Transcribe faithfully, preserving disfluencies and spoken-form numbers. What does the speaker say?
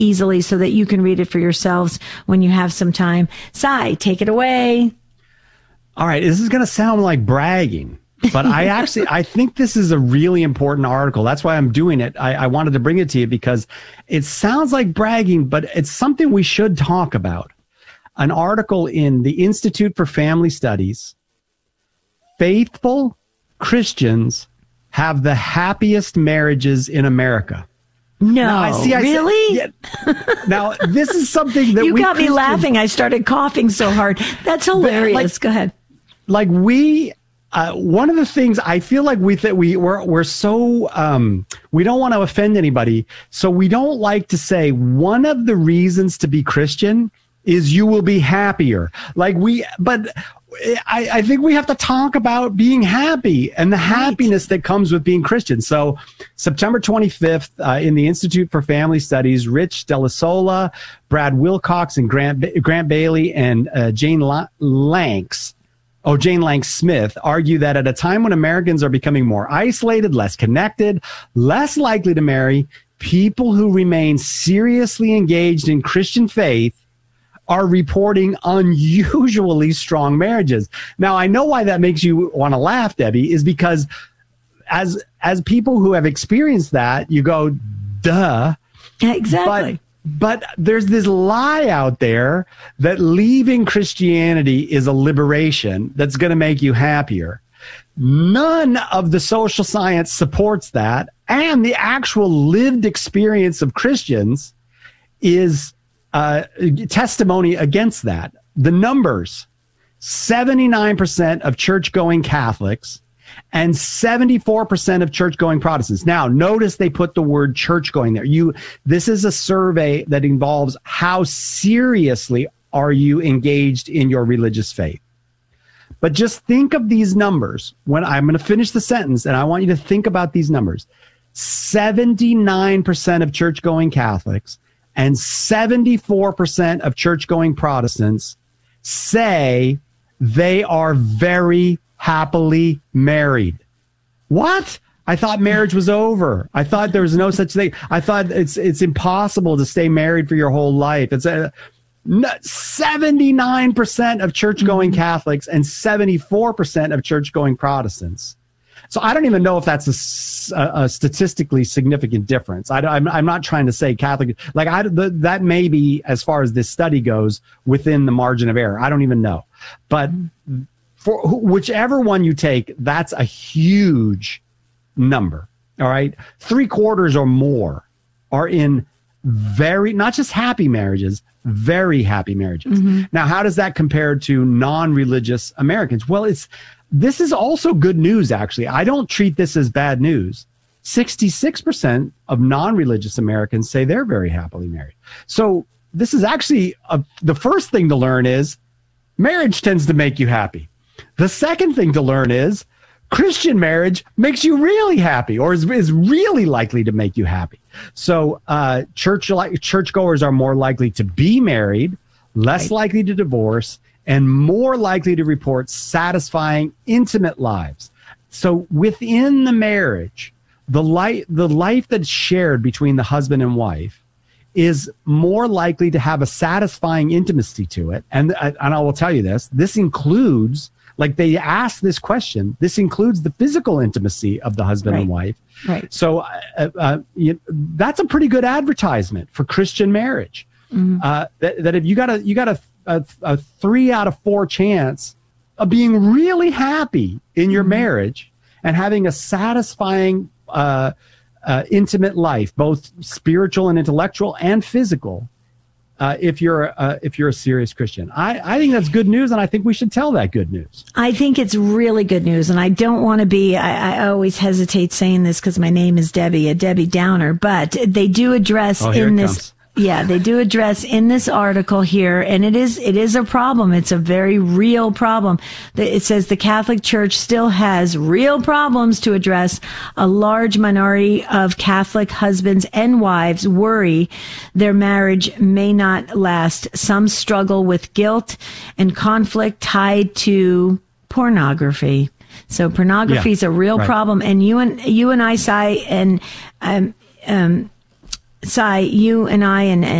easily so that you can read it for yourselves when you have some time. Cy, take it away. All right. This is going to sound like bragging, but I actually, I think this is a really important article. That's why I'm doing it. I, I wanted to bring it to you because it sounds like bragging, but it's something we should talk about. An article in the Institute for Family Studies. Faithful Christians have the happiest marriages in America. No, now, I see, I really? Said, yeah. Now, this is something that you we got me Christians, laughing. I started coughing so hard. That's hilarious. Like, Go ahead. Like we, uh, one of the things I feel like we that we we're we're so um, we don't want to offend anybody, so we don't like to say one of the reasons to be Christian is you will be happier. Like we, but. I, I think we have to talk about being happy and the right. happiness that comes with being Christian. So September twenty-fifth, uh, in the Institute for Family Studies, Rich Delasola, Brad Wilcox, and Grant, ba- Grant Bailey and uh, Jane La- Lanks, oh, Jane Lanks Smith argue that at a time when Americans are becoming more isolated, less connected, less likely to marry, people who remain seriously engaged in Christian faith are reporting unusually strong marriages. Now, I know why that makes you want to laugh, Debbie, is because as as people who have experienced that, you go, duh. Exactly. But, but there's this lie out there that leaving Christianity is a liberation that's going to make you happier. None of the social science supports that. And the actual lived experience of Christians is Uh, testimony against that. The numbers, seventy-nine percent of church-going Catholics and seventy-four percent of church-going Protestants. Now, notice they put the word church-going there. You, this is a survey that involves how seriously are you engaged in your religious faith. But just think of these numbers. When I'm going to finish the sentence, and I want you to think about these numbers. seventy-nine percent of church-going Catholics and seventy-four percent of church-going Protestants say they are very happily married. What? I thought marriage was over. I thought there was no such thing. I thought it's it's impossible to stay married for your whole life. It's a seventy-nine percent of church-going Catholics and seventy-four percent of church-going Protestants. So I don't even know if that's a, a statistically significant difference. I, I'm, I'm not trying to say Catholic, like I, the, that may be, as far as this study goes, within the margin of error. I don't even know. But for whichever one you take, that's a huge number. All right. Three quarters or more are in very, not just happy marriages, very happy marriages. Mm-hmm. Now, how does that compare to non-religious Americans? Well, it's, this is also good news, actually. I don't treat this as bad news. sixty-six percent of non-religious Americans say they're very happily married. So this is actually a, the first thing to learn is marriage tends to make you happy. The second thing to learn is Christian marriage makes you really happy, or is, is really likely to make you happy. So uh, church like churchgoers are more likely to be married, less right. likely to divorce, and more likely to report satisfying, intimate lives. So within the marriage, the life, the life that's shared between the husband and wife is more likely to have a satisfying intimacy to it. And, and I will tell you this, this includes, like they asked this question, this includes the physical intimacy of the husband right. and wife. Right. So uh, uh, you, that's a pretty good advertisement for Christian marriage. Mm-hmm. Uh, that, that if you got a, you got a, A, a three out of four chance of being really happy in your mm-hmm. marriage and having a satisfying, uh, uh, intimate life, both spiritual and intellectual and physical. Uh, if you're uh, if you're a serious Christian, I, I think that's good news, and I think we should tell that good news. I think it's really good news, and I don't want to be. I, I always hesitate saying this because my name is Debbie, a Debbie Downer, but they do address oh, here in it this. Comes. Yeah, they do address in this article here, and it is it is a problem. It's a very real problem. It says the Catholic Church still has real problems to address. A large minority of Catholic husbands and wives worry their marriage may not last. Some struggle with guilt and conflict tied to pornography. So pornography yeah, is a real right. problem, and you and you and I, Cy, and um um. Cy, you and I and,